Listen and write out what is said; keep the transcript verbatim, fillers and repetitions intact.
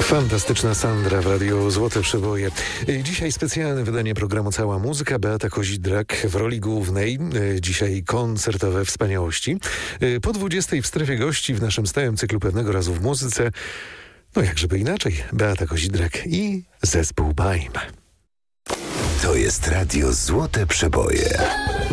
Fantastyczna Sandra w Radiu Złote Przeboje. Dzisiaj specjalne wydanie programu Cała Muzyka. Beata Kozidrak w roli głównej. Dzisiaj koncertowe wspaniałości. Po dwudziestej w strefie gości w naszym stałym cyklu Pewnego Razu w Muzyce. No jak żeby inaczej. Beata Kozidrak i zespół B A I M. To jest Radio Złote Przeboje.